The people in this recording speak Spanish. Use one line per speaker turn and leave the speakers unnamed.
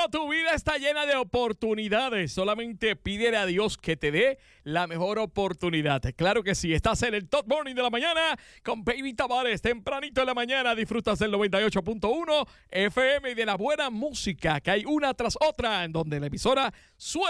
tu vida está llena de oportunidades. Solamente pídele a Dios que te dé la mejor oportunidad. Claro que sí. Estás en el Top Morning de la mañana con Baby Tavares. Tempranito en la mañana disfrutas del 98.1 FM y de la buena música que hay una tras otra en donde la emisora suena.